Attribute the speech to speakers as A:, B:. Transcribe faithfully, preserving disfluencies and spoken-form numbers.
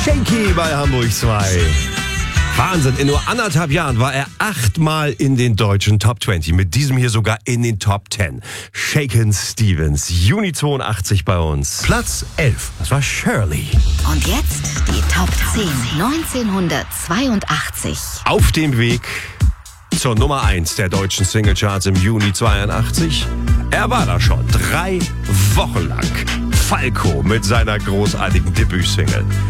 A: Shaky bei Hamburg zwei. Wahnsinn, in nur anderthalb Jahren war er achtmal in den deutschen Top zwanzig. Mit diesem hier sogar in den Top zehn. Shakin' Stevens, Juni zweiundachtzig bei uns. Platz elf, das war Shirley.
B: Und jetzt die Top zehn neunzehnhundertzweiundachtzig.
A: Auf dem Weg zur Nummer eins der deutschen Singlecharts im Juni zweiundachtzig. Er war da schon drei Wochen lang. Falco mit seiner großartigen Debütsingle.